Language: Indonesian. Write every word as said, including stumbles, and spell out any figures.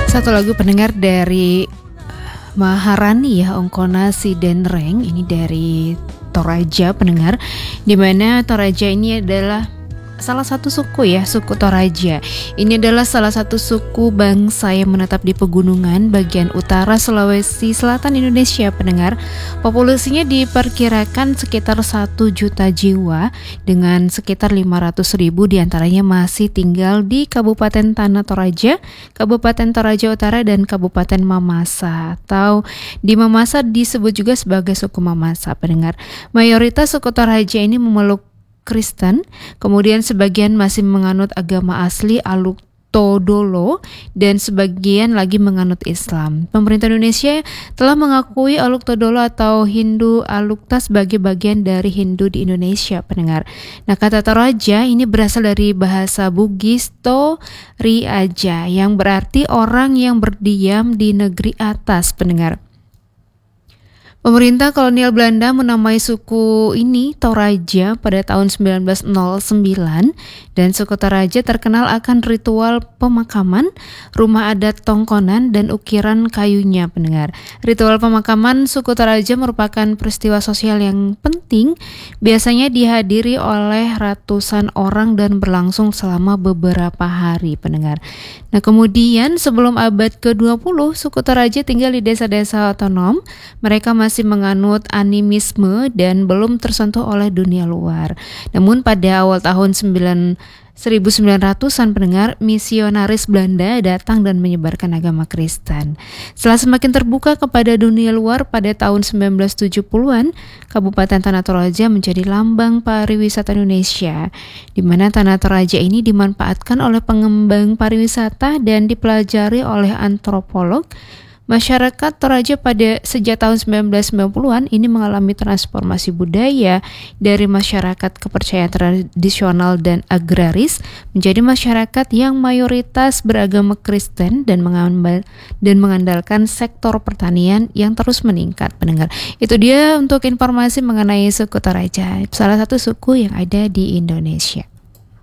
Satu lagu pendengar dari Maharani ya, Ongkona Sidenreng, ini dari Toraja pendengar, dimana Toraja ini adalah salah satu suku ya, suku Toraja. Ini adalah salah satu suku bangsa yang menetap di pegunungan bagian utara Sulawesi Selatan Indonesia pendengar. Populasinya diperkirakan sekitar satu juta jiwa dengan sekitar lima ratus ribu diantaranya masih tinggal di Kabupaten Tanah Toraja, Kabupaten Toraja Utara dan Kabupaten Mamasa, atau di Mamasa disebut juga sebagai suku Mamasa pendengar. Mayoritas suku Toraja ini memeluk Kristen, kemudian sebagian masih menganut agama asli Aluk Todolo dan sebagian lagi menganut Islam. Pemerintah Indonesia telah mengakui Aluk Todolo atau Hindu Alukta sebagai bagian dari Hindu di Indonesia pendengar. Nah, kata Toraja ini berasal dari bahasa Bugis Toriaja yang berarti orang yang berdiam di negeri atas pendengar. Pemerintah kolonial Belanda menamai suku ini Toraja pada tahun sembilan belas nol sembilan dan suku Toraja terkenal akan ritual pemakaman, rumah adat tongkonan dan ukiran kayunya pendengar. Ritual pemakaman suku Toraja merupakan peristiwa sosial yang penting, biasanya dihadiri oleh ratusan orang dan berlangsung selama beberapa hari pendengar. Nah, kemudian sebelum abad ke dua puluh suku Toraja tinggal di desa-desa otonom. Mereka masih masih menganut animisme dan belum tersentuh oleh dunia luar. Namun pada awal tahun seribu sembilan ratusan pendengar, misionaris Belanda datang dan menyebarkan agama Kristen. Setelah semakin terbuka kepada dunia luar pada tahun sembilan belas tujuh puluhan, Kabupaten Tanah Toraja menjadi lambang pariwisata Indonesia, di mana Tanah Toraja ini dimanfaatkan oleh pengembang pariwisata dan dipelajari oleh antropolog. Masyarakat Toraja pada sejak tahun sembilan belas sembilan puluhan ini mengalami transformasi budaya dari masyarakat kepercayaan tradisional dan agraris menjadi masyarakat yang mayoritas beragama Kristen dan mengambil, dan mengandalkan sektor pertanian yang terus meningkat pendengar. Itu dia untuk informasi mengenai suku Toraja, salah satu suku yang ada di Indonesia.